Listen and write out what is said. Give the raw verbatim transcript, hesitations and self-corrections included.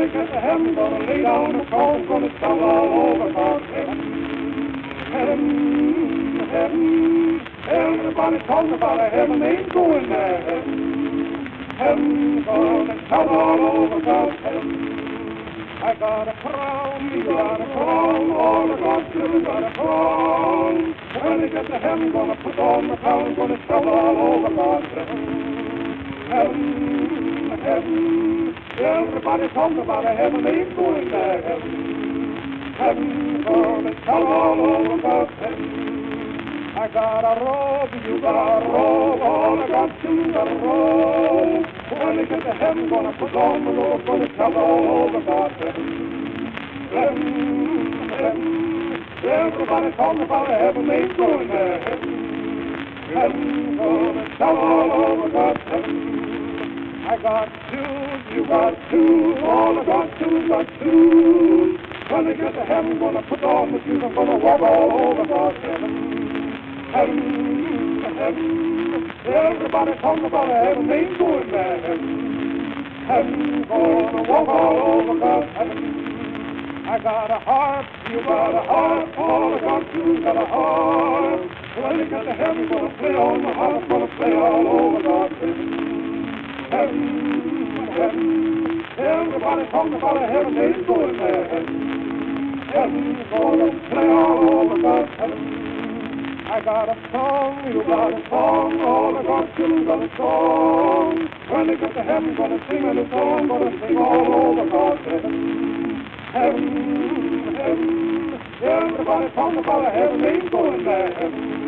they get to heaven, gonna lay down the phone, gonna tell all over about heaven. Heaven, heaven, everybody talking about a heaven, ain't going there. Heaven, heaven, gonna tell all over about heaven. I got a crown, you got a crown, all the God's children got a crown. When they get to heaven, gonna put on the crown, gonna tell all over God's heaven. Heaven, heaven, everybody talking about a heaven, ain't going there. Heaven, heaven, gonna tell all over God's heaven. I got a robe, you got a robe, all the God's children got a robe. When they get to heaven, gonna put on the robe, gonna tell all over God's heaven. Heaven, heaven, everybody talking about a heaven, ain't going there. Heaven, heaven, gonna tell all over God's heaven. I got shoes, you got shoes, all the God's children got shoes. When they get to heaven, gonna put on the shoes, I'm gonna walk all over God's heaven. Heaven, heaven, everybody talking about a heaven, ain't going there. Heaven, heaven, gonna walk all over God's heaven. I got a harp, you got a harp, all the God's children got a harp. When they get to heaven, gonna play on the harp, gonna play all over God's heaven. Heaven, heaven, everybody talking about a heaven, ain't going there. Heaven, heaven, gonna play all over God's heaven. I got a song, you got a song, all the God's children got a song. When they get to heaven, gonna sing a song, gonna sing all over God's heaven. Heaven, heaven, everybody talking about a heaven, ain't going there. Heaven,